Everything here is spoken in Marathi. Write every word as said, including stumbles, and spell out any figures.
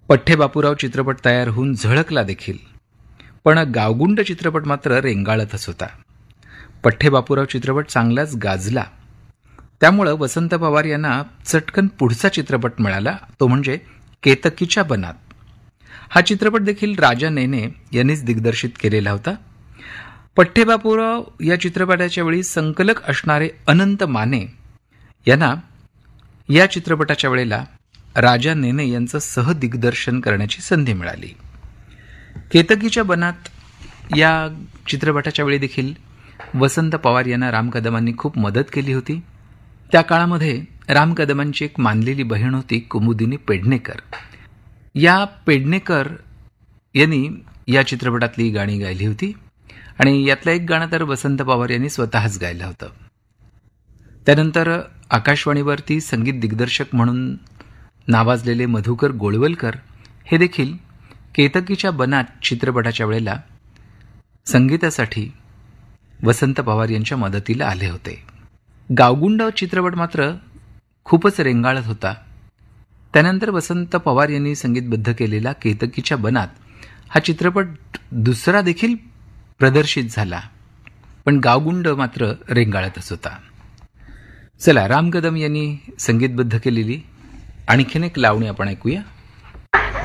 पठ्ठे बापूराव चित्रपट तयार होऊन झळकला देखील, पण गावगुंड चित्रपट मात्र रेंगाळतच होता. पठ्ठे बापूराव चित्रपट चांगलाच गाजला. त्यामुळं वसंत पवार यांना चटकन पुढचा चित्रपट मिळाला, तो म्हणजे केतकीच्या बनात. हा चित्रपट देखील राजा नेने यांनीच दिग्दर्शित केलेला होता. पठ्ठे बापूराव या चित्रपटाच्या वेळी संकलक असणारे अनंत माने यांना या चित्रपटाच्या वेळेला राजा नेने यांचं सहदिग्दर्शन करण्याची संधी मिळाली. केतकीच्या बनात या चित्रपटाच्या वेळी देखील वसंत पवार यांना राम कदमांनी खूप मदत केली होती. त्या काळामध्ये राम कदमांची एक मानलेली बहीण होती कुमुदिनी पेडणेकर. या पेडणेकर यांनी या चित्रपटातली गाणी गायली होती आणि यातलं एक गाणं तर वसंत पवार यांनी स्वतःच गायलं होतं. त्यानंतर आकाशवाणीवरती संगीत दिग्दर्शक म्हणून नावाजलेले मधुकर गोळवलकर हे देखील केतकीच्या बनात चित्रपटाच्या वेळेला संगीतासाठी वसंत पवार यांच्या मदतीला आले होते. गावगुंड चित्रपट मात्र खूपच रेंगाळत होता. त्यानंतर वसंत पवार यांनी संगीतबद्ध केलेला केतकीच्या बनात हा चित्रपट दुसरा देखील प्रदर्शित झाला, पण गावगुंड मात्र रेंगाळतच होता. चला, राम कदम यांनी संगीतबद्ध केलेली आणखीन एक लावणी आपण ऐकूया.